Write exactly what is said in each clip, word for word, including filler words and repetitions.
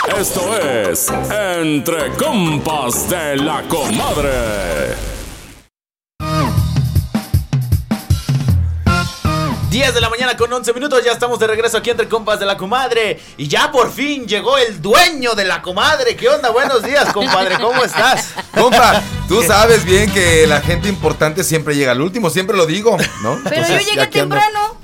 Esto es Entre Compas de la Comadre. diez de la mañana con once minutos, ya estamos de regreso aquí entre compas de la comadre. Y ya por fin llegó el dueño de la comadre. ¿Qué onda? Buenos días, compadre, ¿cómo estás? Compa, tú sabes bien que la gente importante siempre llega al último, siempre lo digo, ¿no? Pero Entonces, yo llegué temprano.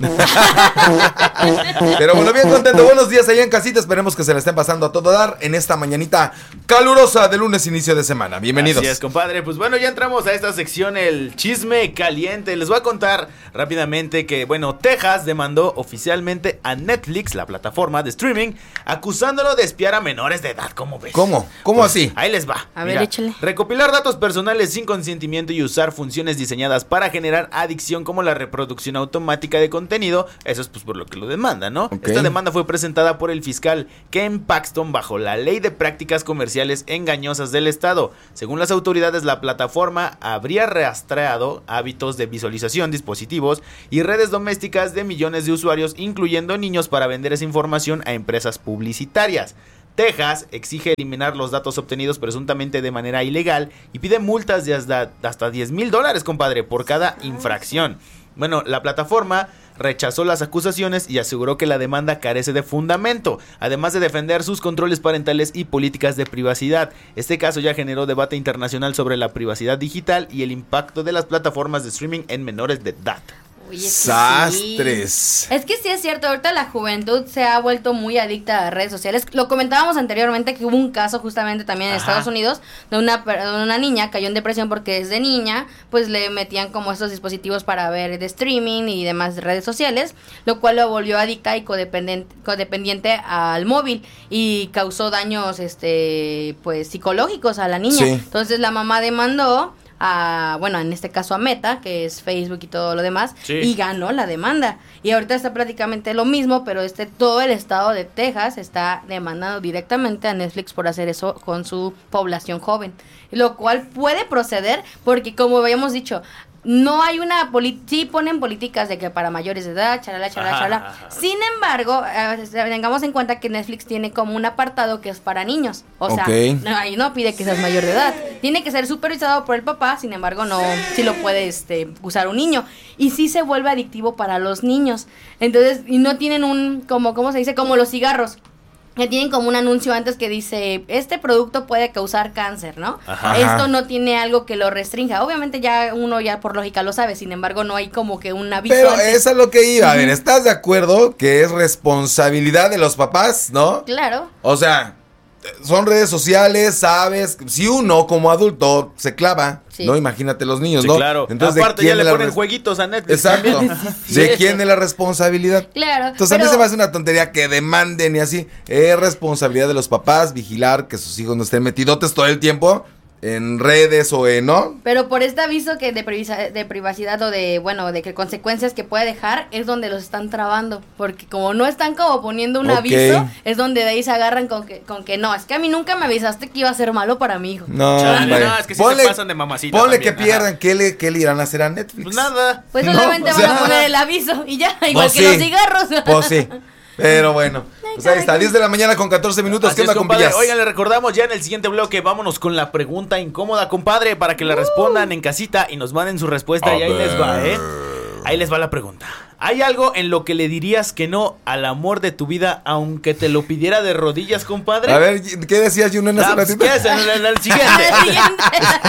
Pero bueno, bien contento, buenos días allá en casita. Esperemos que se la estén pasando a todo dar en esta mañanita calurosa de lunes, inicio de semana. Bienvenidos. Así es, compadre, pues bueno, ya entramos a esta sección, el chisme caliente. Les voy a contar rápidamente que, bueno, Texas demandó oficialmente a Netflix, la plataforma de streaming, acusándolo de espiar a menores de edad. ¿Cómo ves? ¿Cómo? ¿Cómo Pues, así? Ahí les va. A ver, échale. Recopilar datos personales sin consentimiento y usar funciones diseñadas para generar adicción como la reproducción automática de contenido. Eso es pues por lo que lo demanda, ¿no? Okay. Esta demanda fue presentada por el fiscal Ken Paxton bajo la Ley de Prácticas Comerciales Engañosas del Estado. Según las autoridades, la plataforma habría rastreado hábitos de visualización, dispositivos y redes domésticas de millones de usuarios, incluyendo niños, para vender esa información a empresas publicitarias. Texas exige eliminar los datos obtenidos presuntamente de manera ilegal y pide multas de hasta, hasta diez mil dólares, compadre, por cada infracción. Bueno, la plataforma rechazó las acusaciones y aseguró que la demanda carece de fundamento, además de defender sus controles parentales y políticas de privacidad. Este caso ya generó debate internacional sobre la privacidad digital y el impacto de las plataformas de streaming en menores de edad. Oye, es que Sastres. sí. Es que sí es cierto, ahorita la juventud se ha vuelto muy adicta a redes sociales. Lo comentábamos anteriormente que hubo un caso justamente también en Ajá. Estados Unidos de una, de una niña cayó en depresión porque desde niña pues le metían como estos dispositivos para ver de streaming y demás redes sociales, lo cual lo volvió adicta y codependiente, codependiente al móvil y causó daños este pues psicológicos a la niña. Sí. Entonces la mamá demandó a, bueno, en este caso a Meta, que es Facebook y todo lo demás, Sí. y ganó la demanda. Y ahorita está prácticamente lo mismo, pero este todo el estado de Texas está demandando directamente a Netflix por hacer eso con su población joven, lo cual puede proceder porque, como habíamos dicho, no hay una política, sí ponen políticas de que para mayores de edad, charala, charala, Ajá, charala. ajá. Sin embargo, eh, tengamos en cuenta que Netflix tiene como un apartado que es para niños. O sea, Ok. no, ahí no pide que seas mayor de edad. Tiene que ser supervisado por el papá, sin embargo, no, sí lo puede este, usar un niño. Y sí se vuelve adictivo para los niños. Entonces, y no tienen un, como, ¿cómo se dice? Como los cigarros. Que tienen como un anuncio antes que dice, este producto puede causar cáncer, ¿no? Ajá. Esto no tiene algo que lo restrinja. Obviamente ya uno ya por lógica lo sabe, sin embargo no hay como que un aviso Pero antes. eso es lo que iba. A ver, ¿estás de acuerdo que es responsabilidad de los papás, no? Claro. O sea, son redes sociales, sabes. Si uno como adulto se clava, Sí. ¿no? Imagínate los niños, Sí, ¿no? claro. Entonces, Aparte ¿de ya quién le es la ponen res- jueguitos a Netflix. Exacto. también. ¿De quién es la responsabilidad? Claro. Entonces pero- a mí se me hace una tontería que demanden y así. Es responsabilidad de los papás vigilar que sus hijos no estén metidotes todo el tiempo en redes o en, ¿no? Pero por este aviso que de, privisa- de privacidad o de, bueno, de que consecuencias que puede dejar, es donde los están trabando. Porque como no están como poniendo un Ok. aviso, es donde de ahí se agarran con que, con que no, es que a mí nunca me avisaste que iba a ser malo para mi hijo. No, Chale, hombre. no, es que sí se pasan de mamacita Ponle también, que pierdan, ajá. ¿qué le, qué le irán a hacer a Netflix? Pues nada. Pues No, solamente o van sea- a poner el aviso y ya, igual Pues que sí. los cigarros. Pues sí, pero bueno. Pues ahí está, diez de la mañana con catorce minutos. Así ¿Qué es, onda, compadre. compillas? Oigan, le recordamos ya en el siguiente bloque, vámonos con la pregunta incómoda, compadre, para que la respondan en casita y nos manden su respuesta. A y ahí les va, ver. ¿eh? Ahí les va la pregunta. ¿Hay algo en lo que le dirías que no al amor de tu vida, aunque te lo pidiera de rodillas, compadre? A ver, ¿qué decías, Juno, en Ah, hace pues, ratito? ¿qué es? En el, en el siguiente. Al siguiente.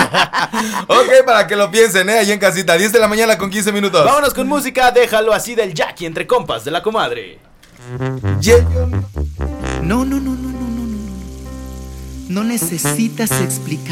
Ok, para que lo piensen, ¿eh? Ahí en casita, diez de la mañana con quince minutos. Vámonos con música, déjalo así del Jackie entre compas de la comadre. Yeah. No, no, no, no, no, no, no. No necesitas explicar.